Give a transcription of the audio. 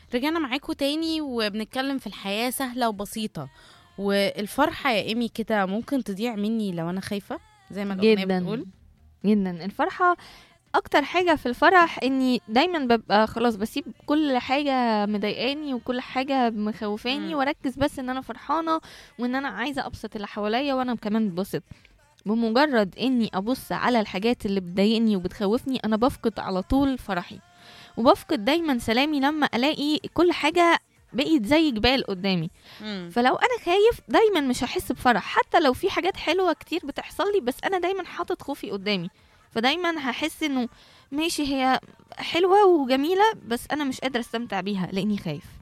رجعنا معاكم تاني وبنتكلم في الحياة سهلة وبسيطة. والفرحة يا إيمي كده ممكن تضيع مني لو أنا خايفة زي ما الأغنية جدا بتقول. جدا. الفرحة اكتر حاجة في الفرح اني دايما ببقى خلاص بسيب كل حاجة مضايقاني وكل حاجة مخوفاني مم. واركز بس ان انا فرحانة وان انا عايزة ابسط اللي حواليا وانا كمان ببسط. بمجرد اني ابص على الحاجات اللي بتضايقني وبتخوفني انا بفقد على طول فرحي، وبفقد دايما سلامي لما الاقي كل حاجة بقيت زي جبال قدامي. مم. فلو انا خايف دايما مش هحس بفرح، حتى لو في حاجات حلوة كتير بتحصل لي بس انا دايما حاطط خوفي قدامي. فدايما هحس انه ماشي، هي حلوة وجميلة بس انا مش قادرة استمتع بيها لاني خايف.